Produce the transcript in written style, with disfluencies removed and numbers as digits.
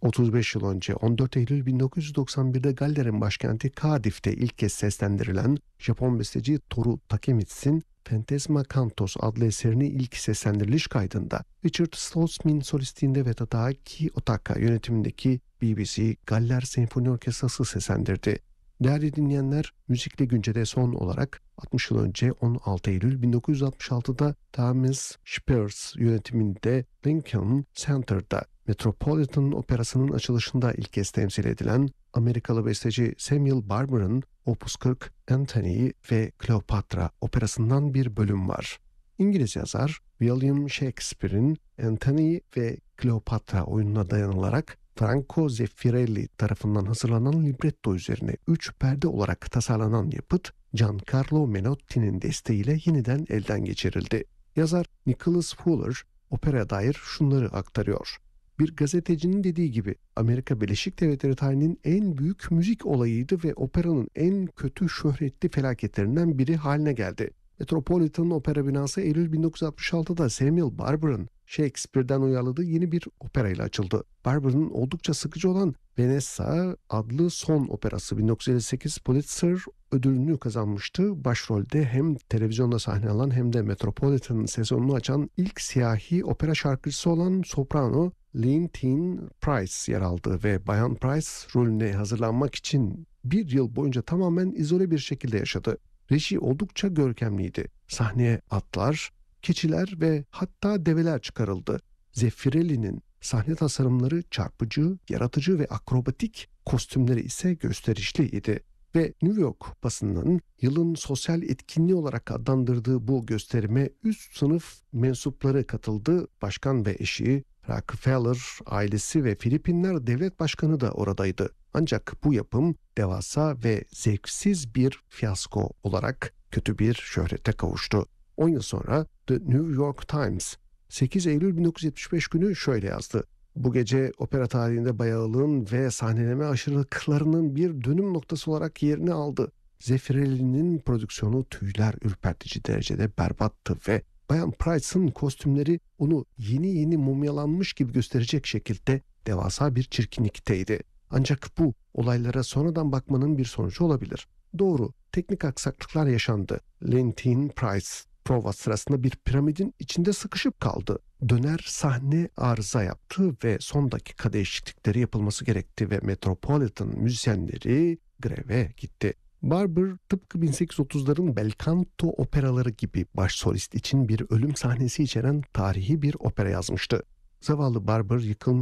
35 yıl önce 14 Eylül 1991'de Galler'in başkenti Cardiff'te ilk kez seslendirilen Japon besteci Toru Takemits'in Phantasma Cantos adlı eserini ilk seslendiriliş kaydında Richard Stoltzmin solistliğinde ve Tadaaki Otaka yönetimindeki BBC Galler Senfoni Orkestrası seslendirdi. Değerli dinleyenler, müzikle güncede son olarak 60 yıl önce 16 Eylül 1966'da Thomas Spears yönetiminde Lincoln Center'da Metropolitan Operası'nın açılışında ilk kez temsil edilen Amerikalı besteci Samuel Barber'ın Opus 40 Antony ve Cleopatra operasından bir bölüm var. İngiliz yazar William Shakespeare'in Antony ve Cleopatra oyununa dayanılarak Franco Zeffirelli tarafından hazırlanan libretto üzerine 3 perde olarak tasarlanan yapıt Giancarlo Menotti'nin desteğiyle yeniden elden geçirildi. Yazar Nicholas Fuller operaya dair şunları aktarıyor. Bir gazetecinin dediği gibi Amerika Birleşik Devletleri tarihinin en büyük müzik olayıydı ve operanın en kötü şöhretli felaketlerinden biri haline geldi. Metropolitan Opera binası Eylül 1966'da Samuel Barber'ın Shakespeare'den uyarladığı yeni bir operayla açıldı. Barber'ın oldukça sıkıcı olan Vanessa adlı son operası 1958 Pulitzer ödülünü kazanmıştı. Başrolde hem televizyonda sahne alan hem de Metropolitan'ın sezonunu açan ilk siyahi opera şarkıcısı olan soprano Leontine Price yer aldı ve Bayan Price rolüne hazırlanmak için bir yıl boyunca tamamen izole bir şekilde yaşadı. Reji oldukça görkemliydi. Sahneye atlar, keçiler ve hatta develer çıkarıldı. Zeffirelli'nin sahne tasarımları çarpıcı, yaratıcı ve akrobatik, kostümleri ise gösterişliydi. Ve New York basınının yılın sosyal etkinliği olarak adlandırdığı bu gösterime üst sınıf mensupları katıldı. Başkan ve eşi, Rockefeller ailesi ve Filipinler devlet başkanı da oradaydı. Ancak bu yapım devasa ve zevksiz bir fiyasko olarak kötü bir şöhrete kavuştu. 10 yıl sonra The New York Times 8 Eylül 1975 günü şöyle yazdı. Bu gece opera tarihinde bayağılığın ve sahneleme aşırılıklarının bir dönüm noktası olarak yerini aldı. Zeffirelli'nin prodüksiyonu tüyler ürpertici derecede berbattı ve Bayan Price'ın kostümleri onu yeni mumyalanmış gibi gösterecek şekilde devasa bir çirkinlikteydi. Ancak bu olaylara sonradan bakmanın bir sonucu olabilir. Doğru, teknik aksaklıklar yaşandı. Leontine Price prova sırasında bir piramidin içinde sıkışıp kaldı. Döner sahne arıza yaptı ve son dakika değişiklikleri yapılması gerekti ve Metropolitan müzisyenleri greve gitti. Barber tıpkı 1830'ların bel canto operaları gibi baş solist için bir ölüm sahnesi içeren tarihi bir opera yazmıştı. Zavallı Barber yıkılmış